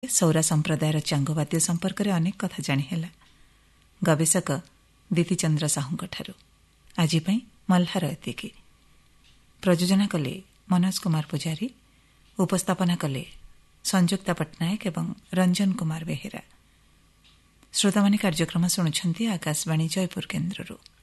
ସୌରା ସମ୍ପ୍ରଦାୟର ଚାଙ୍ଗବାଦ୍ୟ ସମ୍ପର୍କରେ ଅନେକ କଥା ଜାଣିହେଲା ଗବେଷକ ଦିତିଚନ୍ଦ୍ର ସାହୁଙ୍କଠାରୁ। ଆଜି ପାଇଁ ମଲ୍ହାର ଏତିକି। ପ୍ରଯୋଜନା କଲେ ମନୋଜ କୁମାର ପୂଜାରୀ, ଉପସ୍ଥାପନା କଲେ ସଂଯୁକ୍ତା ପଟ୍ଟନାୟକ ଏବଂ ରଞ୍ଜନ କୁମାର ବେହେରା। ଶ୍ରୋତାମାନେ କାର୍ଯ୍ୟକ୍ରମ ଶୁଣୁଛନ୍ତି ଆକାଶବାଣୀ ଜୟପୁର କେନ୍ଦ୍ରରୁ।